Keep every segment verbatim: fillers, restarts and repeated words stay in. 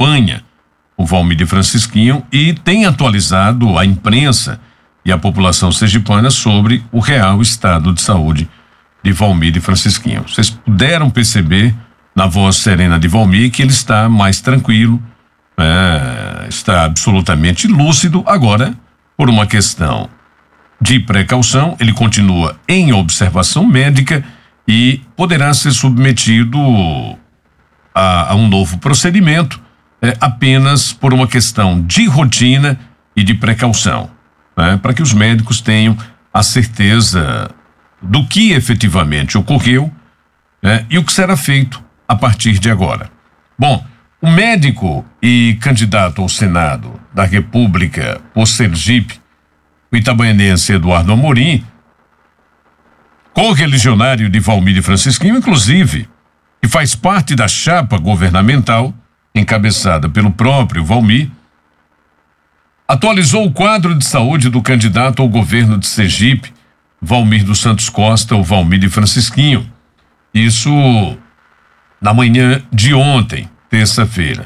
acompanha o Valmir Francisquinho e tem atualizado a imprensa e a população sergipana sobre o real estado de saúde de Valmir Francisquinho. Vocês puderam perceber na voz serena de Valmir que ele está mais tranquilo, é, está absolutamente lúcido. Agora, por uma questão de precaução, ele continua em observação médica e poderá ser submetido a, a um novo procedimento, é, apenas por uma questão de rotina e de precaução, né, para que os médicos tenham a certeza do que efetivamente ocorreu, né, e o que será feito a partir de agora. Bom, o médico e candidato ao Senado da República por Sergipe, o itabaianense Eduardo Amorim, correligionário de Valmir Francisquinho, inclusive, que faz parte da chapa governamental encabeçada pelo próprio Valmir, atualizou o quadro de saúde do candidato ao governo de Sergipe, Valmir dos Santos Costa, o Valmir Francisquinho. Isso na manhã de ontem, terça-feira.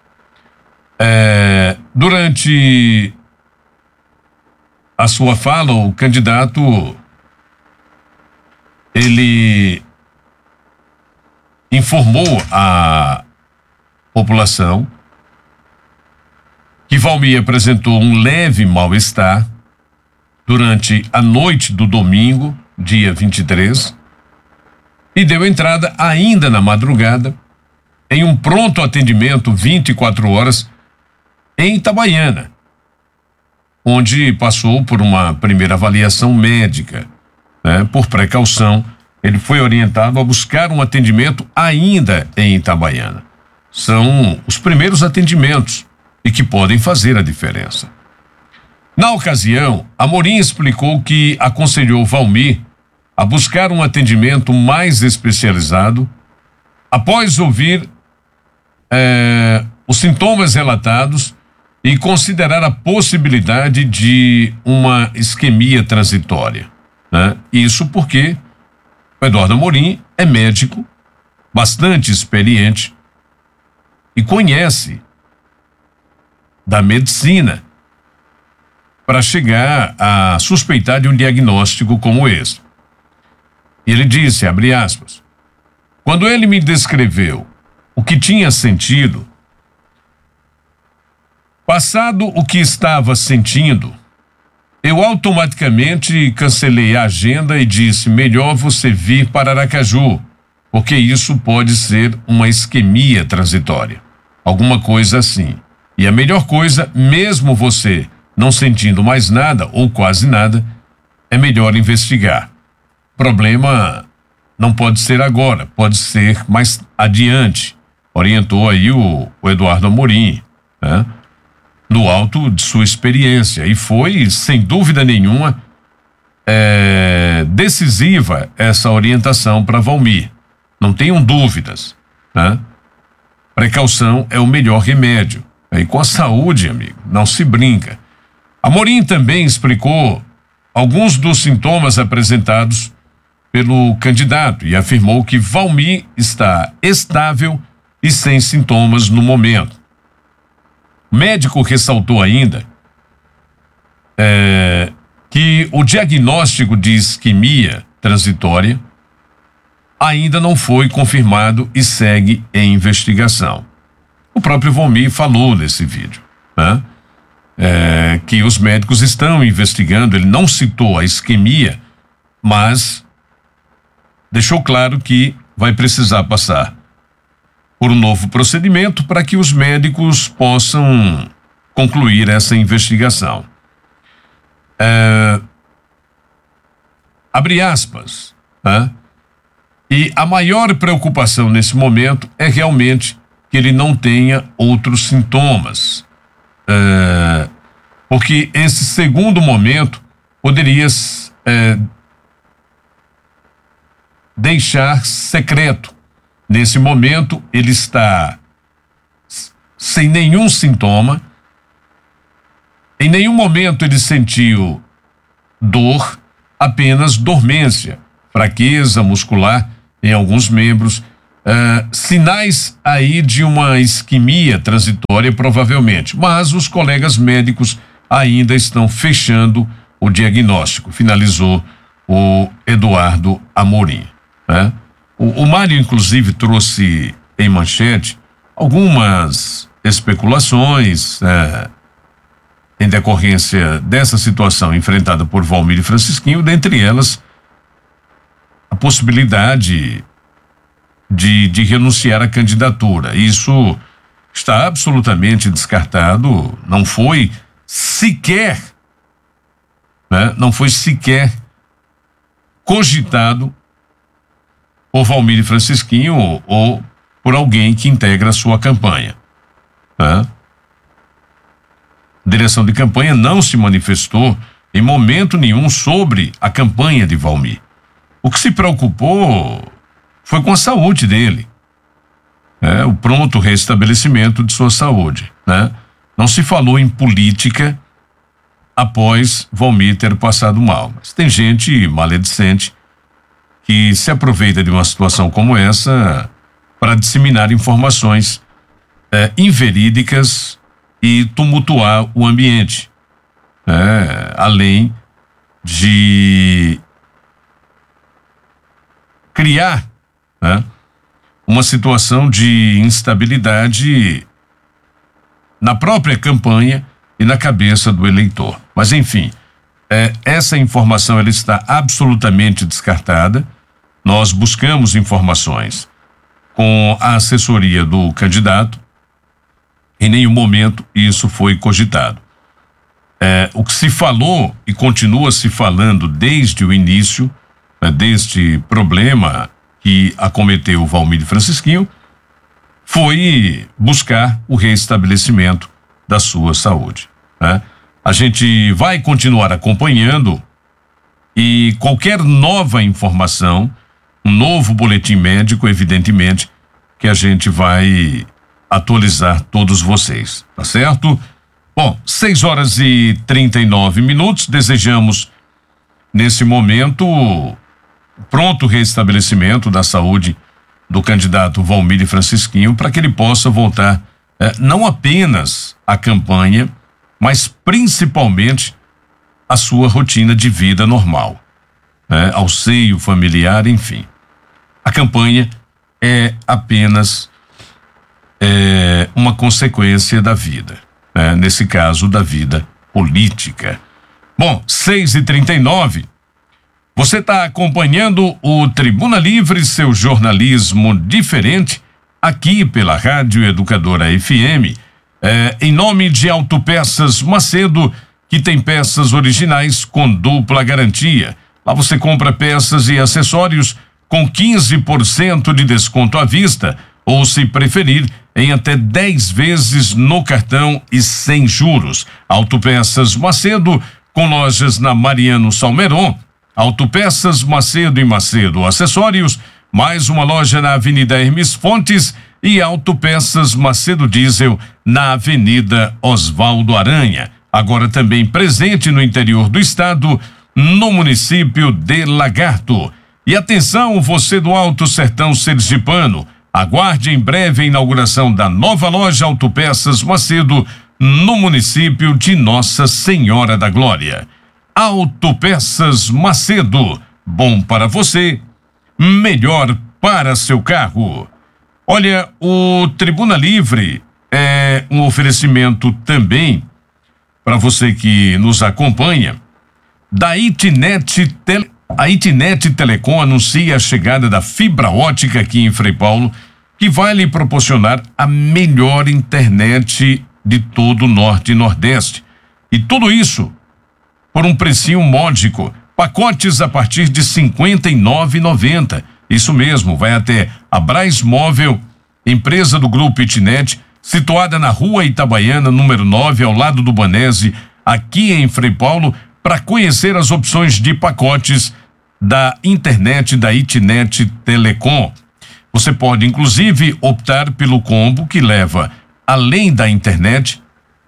É, durante a sua fala, o candidato ele informou à população que Valmir apresentou um leve mal-estar durante a noite do domingo, dia vinte e três, e deu entrada ainda na madrugada em um pronto atendimento vinte e quatro horas em Itabaiana, onde passou por uma primeira avaliação médica, né? Por precaução, ele foi orientado a buscar um atendimento ainda em Itabaiana. São os primeiros atendimentos e que podem fazer a diferença. Na ocasião, Amorim explicou que aconselhou Valmir a buscar um atendimento mais especializado após ouvir é, os sintomas relatados e considerar a possibilidade de uma isquemia transitória, né? Isso porque o Eduardo Amorim é médico, bastante experiente e conhece da medicina para chegar a suspeitar de um diagnóstico como esse. Ele disse, abre aspas, quando ele me descreveu o que tinha sentido, passado o que estava sentindo, eu automaticamente cancelei a agenda e disse, melhor você vir para Aracaju, porque isso pode ser uma isquemia transitória, alguma coisa assim. E a melhor coisa, mesmo você não sentindo mais nada ou quase nada, é melhor investigar. Problema não pode ser agora, pode ser mais adiante, orientou aí o, o Eduardo Amorim, né? No alto de sua experiência, e foi, sem dúvida nenhuma, é, decisiva essa orientação para Valmir. Não tenham dúvidas, né? Precaução é o melhor remédio. E com a saúde, amigo, não se brinca. Amorim também explicou alguns dos sintomas apresentados pelo candidato e afirmou que Valmir está estável e sem sintomas no momento. O médico ressaltou ainda é, que o diagnóstico de isquemia transitória ainda não foi confirmado e segue em investigação. O próprio Valmir falou nesse vídeo, né? É, que os médicos estão investigando. Ele não citou a isquemia, mas deixou claro que vai precisar passar por um novo procedimento para que os médicos possam concluir essa investigação. É, abre aspas, né? E a maior preocupação nesse momento é realmente que ele não tenha outros sintomas, é, porque esse segundo momento poderia é, deixar secreto. Nesse momento ele está sem nenhum sintoma, em nenhum momento ele sentiu dor, apenas dormência, fraqueza muscular em alguns membros Uh, sinais aí de uma isquemia transitória, provavelmente, mas os colegas médicos ainda estão fechando o diagnóstico, finalizou o Eduardo Amorim, né? O, o Mário, inclusive, trouxe em manchete algumas especulações, né, em decorrência dessa situação enfrentada por Valmir e Francisquinho, dentre elas a possibilidade De, de renunciar à candidatura. Isso está absolutamente descartado, não foi sequer, né, não foi sequer cogitado por Valmir e Francisquinho ou, ou por alguém que integra a sua campanha, né? A direção de campanha não se manifestou em momento nenhum sobre a campanha de Valmir. O que se preocupou foi com a saúde dele, é, o pronto restabelecimento de sua saúde, né? Não se falou em política após Valmir ter passado mal, mas tem gente maledicente que se aproveita de uma situação como essa para disseminar informações é, inverídicas e tumultuar o ambiente, é, além de criar, né, uma situação de instabilidade na própria campanha e na cabeça do eleitor. Mas enfim, é, essa informação ela está absolutamente descartada. Nós buscamos informações com a assessoria do candidato. Em nenhum momento isso foi cogitado. É, o que se falou e continua se falando desde o início, né, deste problema que acometeu o Valmir Francisquinho, foi buscar o reestabelecimento da sua saúde, né? A gente vai continuar acompanhando e qualquer nova informação, um novo boletim médico, evidentemente, que a gente vai atualizar todos vocês, tá certo? Bom, seis horas e trinta e nove minutos, desejamos nesse momento pronto restabelecimento da saúde do candidato Valmir Francisquinho para que ele possa voltar eh, não apenas à campanha, mas principalmente à sua rotina de vida normal, né? Ao seio familiar, enfim. A campanha é apenas eh, uma consequência da vida, né? Nesse caso, da vida política. Bom, seis e trinta e nove. Você está acompanhando o Tribuna Livre, seu jornalismo diferente, aqui pela Rádio Educadora F M, é, em nome de Autopeças Macedo, que tem peças originais com dupla garantia. Lá você compra peças e acessórios com quinze por cento de desconto à vista, ou se preferir, em até dez vezes no cartão e sem juros. Autopeças Macedo, com lojas na Mariano Salmeron, Autopeças Macedo e Macedo Acessórios, mais uma loja na Avenida Hermes Fontes e Autopeças Macedo Diesel na Avenida Osvaldo Aranha. Agora também presente no interior do estado, no município de Lagarto. E atenção, você do Alto Sertão Sergipano, aguarde em breve a inauguração da nova loja Autopeças Macedo no município de Nossa Senhora da Glória. Autopeças Macedo, bom para você, melhor para seu carro. Olha, o Tribuna Livre é um oferecimento também para você que nos acompanha da Itnet Tele. A Itnet Telecom anuncia a chegada da fibra ótica aqui em Frei Paulo, que vai lhe proporcionar a melhor internet de todo o Norte e Nordeste. E tudo isso por um precinho módico. Pacotes a partir de cinquenta e nove reais e noventa centavos. Isso mesmo, vai até a Braz Móvel, empresa do Grupo Itnet, situada na Rua Itabaiana, número nove, ao lado do Banese, aqui em Frei Paulo, para conhecer as opções de pacotes da internet da Itnet Telecom. Você pode, inclusive, optar pelo combo que leva, além da internet,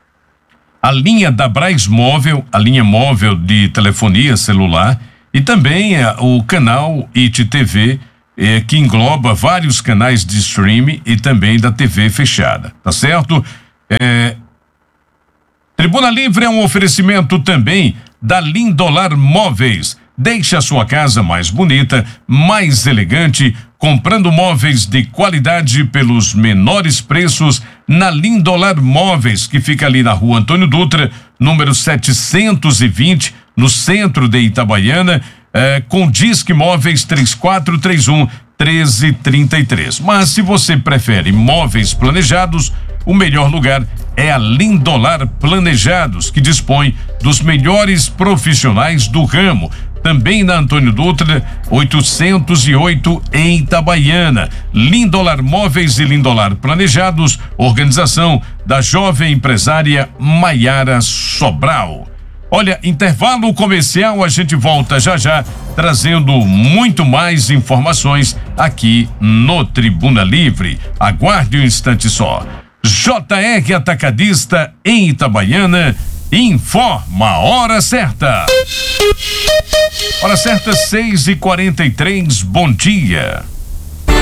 a linha da Braz Móvel, a linha móvel de telefonia celular, e também a, o canal I T T V eh, que engloba vários canais de streaming e também da T V fechada, tá certo? É, Tribuna Livre é um oferecimento também da Lindolar Móveis. Deixe a sua casa mais bonita, mais elegante, comprando móveis de qualidade pelos menores preços na Lindolar Móveis, que fica ali na Rua Antônio Dutra, número setecentos e vinte, no centro de Itabaiana, eh, com Disque Móveis três quatro três um, um três três três. Mas se você prefere móveis planejados, o melhor lugar é a Lindolar Planejados, que dispõe dos melhores profissionais do ramo. Também na Antônio Dutra, oitocentos e oito, em Itabaiana. Lindolar Móveis e Lindolar Planejados, organização da jovem empresária Maiara Sobral. Olha, intervalo comercial, a gente volta já já, trazendo muito mais informações aqui no Tribuna Livre. Aguarde um instante só. J R Atacadista em Itabaiana informa a hora certa. Hora certa, seis e quarenta e três, bom dia.